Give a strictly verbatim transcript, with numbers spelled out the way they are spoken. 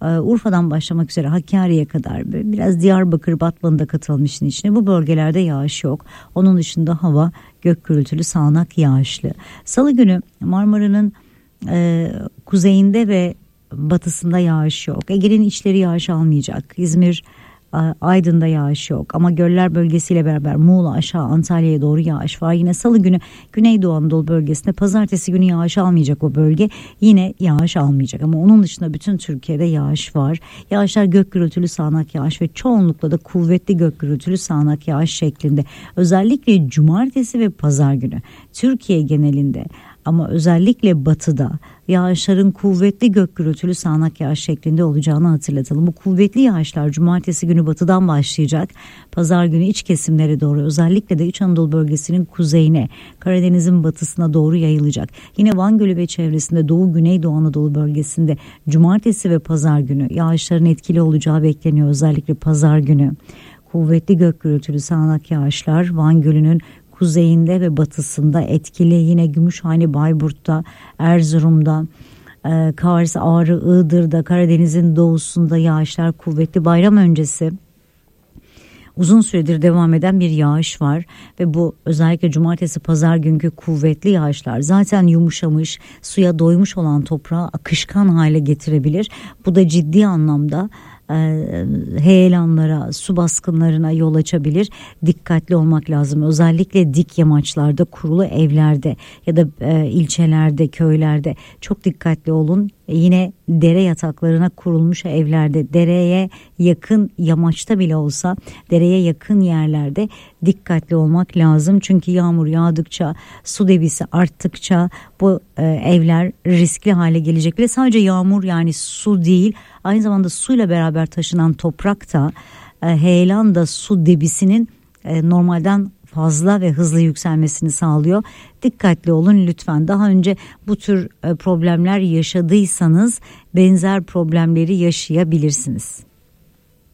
Urfa'dan başlamak üzere Hakkari'ye kadar biraz Diyarbakır, Batman'da da katılmışın içine. Bu bölgelerde yağış yok. Onun dışında hava gök gürültülü, sağanak yağışlı. Salı günü Marmara'nın e, kuzeyinde ve batısında yağış yok. Ege'nin içleri yağış almayacak. İzmir, Aydın'da yağış yok ama göller bölgesiyle beraber Muğla aşağı Antalya'ya doğru yağış var. Yine salı günü Güneydoğu Anadolu bölgesinde, pazartesi günü yağış almayacak o bölge, yine yağış almayacak ama onun dışında bütün Türkiye'de yağış var. Yağışlar gök gürültülü sağanak yağış ve çoğunlukla da kuvvetli gök gürültülü sağanak yağış şeklinde. Özellikle cumartesi ve pazar günü Türkiye genelinde ama özellikle batıda yağışların kuvvetli gök gürültülü sağanak yağış şeklinde olacağını hatırlatalım. Bu kuvvetli yağışlar cumartesi günü batıdan başlayacak. Pazar günü iç kesimlere doğru, özellikle de İç Anadolu bölgesinin kuzeyine, Karadeniz'in batısına doğru yayılacak. Yine Van Gölü ve çevresinde Doğu Güneydoğu Anadolu bölgesinde cumartesi ve pazar günü yağışların etkili olacağı bekleniyor. Özellikle pazar günü kuvvetli gök gürültülü sağanak yağışlar Van Gölü'nün kuzeyinde ve batısında etkili. Yine Gümüşhane, Bayburt'ta, Erzurum'da, e, Kars, Ağrı, Iğdır'da, Karadeniz'in doğusunda yağışlar kuvvetli. Bayram öncesi uzun süredir devam eden bir yağış var ve bu özellikle cumartesi pazar günkü kuvvetli yağışlar zaten yumuşamış, suya doymuş olan toprağı akışkan hale getirebilir. Bu da ciddi anlamda heyelanlara, su baskınlarına yol açabilir. Dikkatli olmak lazım. Özellikle dik yamaçlarda, kurulu evlerde ya da e, ilçelerde, köylerde çok dikkatli olun. E, yine dere yataklarına kurulmuş evlerde, dereye yakın, yamaçta bile olsa dereye yakın yerlerde dikkatli olmak lazım. Çünkü yağmur yağdıkça, su debisi arttıkça bu e, evler riskli hale gelecek. Ve sadece yağmur, yani su değil, aynı zamanda suyla beraber taşınan toprak da, e, heyelan da su debisinin e, normalden fazla ve hızlı yükselmesini sağlıyor. Dikkatli olun lütfen. Daha önce bu tür e, problemler yaşadıysanız benzer problemleri yaşayabilirsiniz.